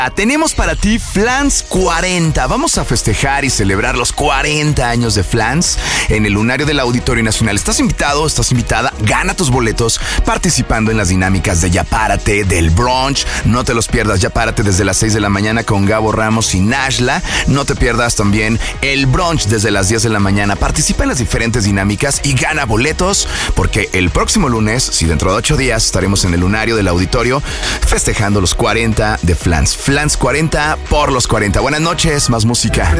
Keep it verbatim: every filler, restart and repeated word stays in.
Tenemos para ti Flans cuarenta. Vamos a festejar y celebrar los cuarenta años de Flans en el Lunario del Auditorio Nacional. ¿Estás invitado? ¿Estás invitada? Gana tus boletos participando en las dinámicas de Ya Párate, del brunch. No te los pierdas. Ya Párate desde las seis de la mañana con Gabo Ramos y Nashla. No te pierdas también el brunch desde las diez de la mañana. Participa en las diferentes dinámicas y gana boletos, porque el próximo lunes, si dentro de ocho días, estaremos en el Lunario del Auditorio festejando los cuarenta de Flans. Flans cuarenta por los cuarenta. Buenas noches, más música.